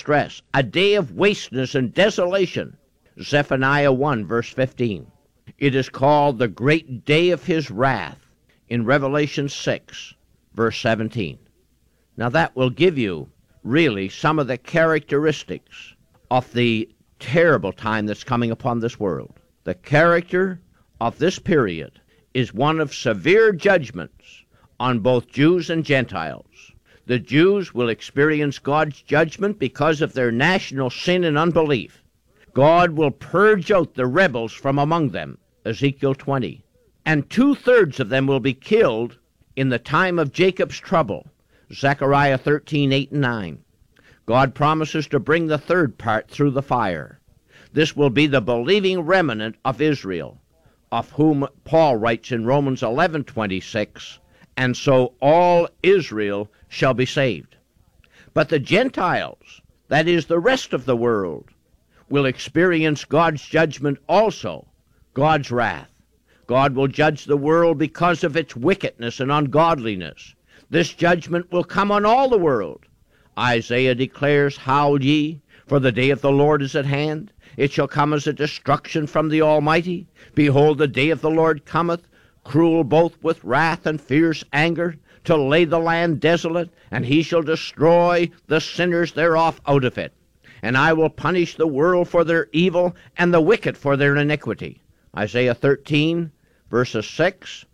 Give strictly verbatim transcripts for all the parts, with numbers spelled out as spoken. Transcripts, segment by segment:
distress, a day of wasteness and desolation. Zephaniah one, verse fifteen. It is called the great day of his wrath in Revelation six, verse seventeen. Now that will give you really some of the characteristics of the terrible time that's coming upon this world. The character of this period is one of severe judgments on both Jews and Gentiles. The Jews will experience God's judgment because of their national sin and unbelief. God will purge out the rebels from among them, Ezekiel twenty, and two-thirds of them will be killed in the time of Jacob's trouble, Zechariah thirteen, eight and nine. God promises to bring the third part through the fire. This will be the believing remnant of Israel, of whom Paul writes in Romans eleven, twenty-six, and so all Israel shall be saved. But the Gentiles, that is the rest of the world, will experience God's judgment also, God's wrath. God will judge the world because of its wickedness and ungodliness. This judgment will come on all the world. Isaiah declares, Howl ye, for the day of the Lord is at hand. It shall come as a destruction from the Almighty. Behold, the day of the Lord cometh, cruel both with wrath and fierce anger, to lay the land desolate, and he shall destroy the sinners thereof out of it. And I will punish the world for their evil, and the wicked for their iniquity. Isaiah thirteen, verses six,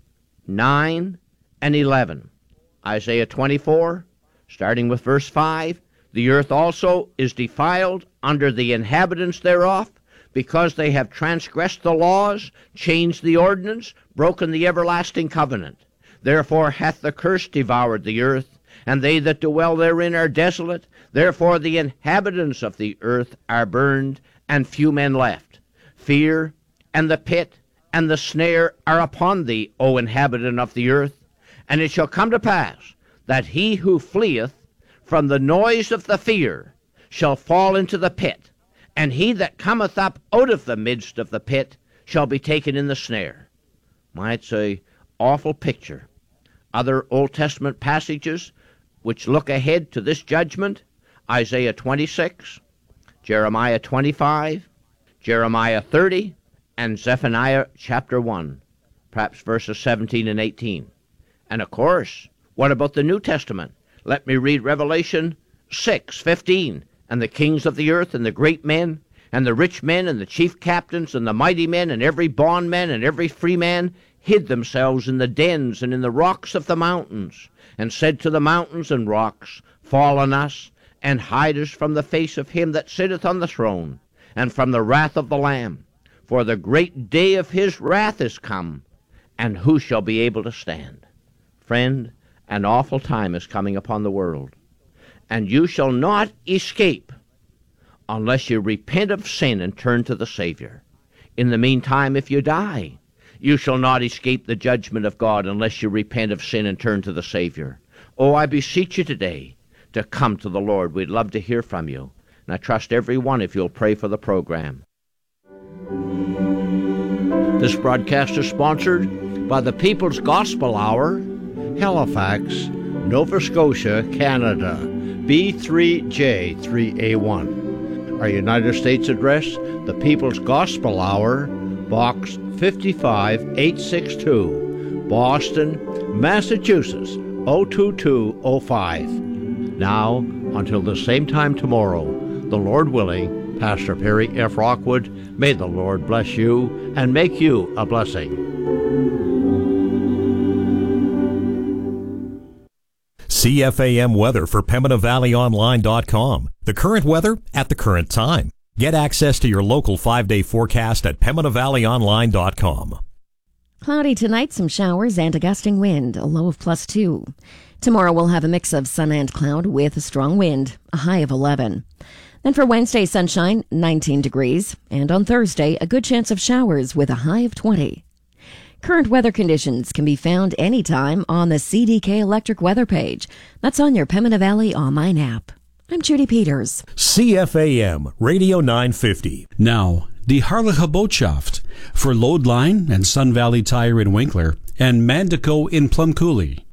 nine, and eleven. Isaiah twenty-four, starting with verse five, the earth also is defiled under the inhabitants thereof, because they have transgressed the laws, changed the ordinance, broken the everlasting covenant. Therefore hath the curse devoured the earth, and they that dwell therein are desolate. Therefore the inhabitants of the earth are burned, and few men left. Fear, and the pit, and the snare are upon thee, O inhabitant of the earth. And it shall come to pass, that he who fleeth from the noise of the fear shall fall into the pit, and he that cometh up out of the midst of the pit shall be taken in the snare. My, it's a awful picture. Other Old Testament passages which look ahead to this judgment, Isaiah twenty-six, Jeremiah twenty-five, Jeremiah thirty, and Zephaniah chapter one, perhaps verses seventeen and eighteen. And of course, what about the New Testament? Let me read Revelation six, fifteen. And the kings of the earth, and the great men, and the rich men, and the chief captains, and the mighty men, and every bondman, and every free man, hid themselves in the dens and in the rocks of the mountains, and said to the mountains and rocks, Fall on us, and hide us from the face of him that sitteth on the throne, and from the wrath of the Lamb. For the great day of his wrath is come, and who shall be able to stand? Friend, an awful time is coming upon the world, and you shall not escape unless you repent of sin and turn to the Savior. In the meantime, if you die, you shall not escape the judgment of God unless you repent of sin and turn to the Savior. Oh, I beseech you today to come to the Lord. We'd love to hear from you. And I trust every one if you'll pray for the program. This broadcast is sponsored by the People's Gospel Hour, Halifax, Nova Scotia, Canada, B three J three A one. Our United States address, the People's Gospel Hour, Box fifty-five eight sixty-two, Boston, Massachusetts, oh two two oh five. Now, until the same time tomorrow, the Lord willing, Pastor Perry F. Rockwood, may the Lord bless you and make you a blessing. C F A M weather for Pembina Valley Online dot com. The current weather at the current time. Get access to your local five-day forecast at Pembina Valley Online dot com. Cloudy tonight, some showers and a gusting wind, a low of plus two. Tomorrow we'll have a mix of sun and cloud with a strong wind, a high of eleven. Then for Wednesday, sunshine, nineteen degrees. And on Thursday, a good chance of showers with a high of twenty. Current weather conditions can be found anytime on the C D K Electric weather page. That's on your Pembina Valley online app. I'm Judy Peters. C F A M, Radio nine fifty. Now, die Harlige Botschaft for Load Line and Sun Valley Tire in Winkler and Mandico in Plum Coulee.